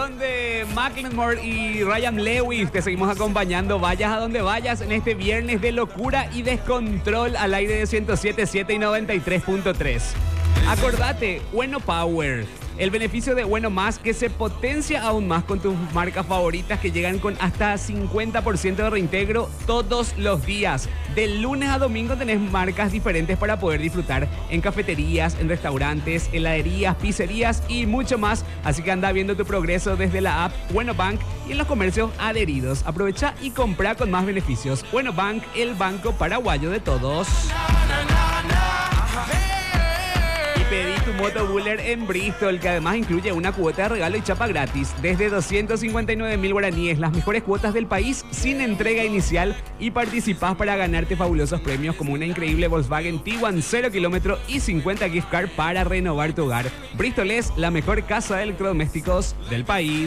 canción de Macklemore y Ryan Lewis. Te seguimos acompañando, vayas a donde vayas, en este viernes de locura y descontrol al aire de 107.7 y 93.3. Acordate, Bueno Power. El beneficio de Bueno Más que se potencia aún más con tus marcas favoritas que llegan con hasta 50% de reintegro todos los días. De lunes a domingo tenés marcas diferentes para poder disfrutar en cafeterías, en restaurantes, heladerías, pizzerías y mucho más. Así que anda viendo tu progreso desde la app Bueno Bank y en los comercios adheridos. Aprovecha y compra con más beneficios. Bueno Bank, el banco paraguayo de todos. Pedí tu Moto Buller en Bristol, que además incluye una cuota de regalo y chapa gratis desde 259.000 guaraníes, las mejores cuotas del país sin entrega inicial, y participás para ganarte fabulosos premios como una increíble Volkswagen Tiguan 0 kilómetro y 50 gift card para renovar tu hogar. Bristol es la mejor casa de electrodomésticos del país.